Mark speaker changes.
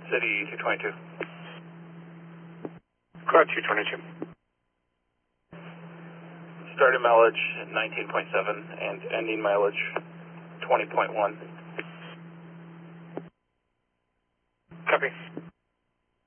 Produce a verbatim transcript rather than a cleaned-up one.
Speaker 1: City two twenty-two.
Speaker 2: Car two twenty-two.
Speaker 1: Starting mileage nineteen point seven and ending mileage twenty point one.
Speaker 2: Copy.